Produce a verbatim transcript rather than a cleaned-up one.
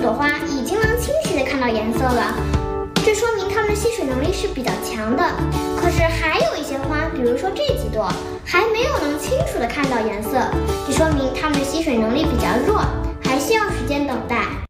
朵花已经能清晰地看到颜色了，这说明它们的吸水能力是比较强的。可是还有一些花，比如说这几朵，还没有能清楚地看到颜色，这说明它们的吸水能力比较弱，还需要时间等待。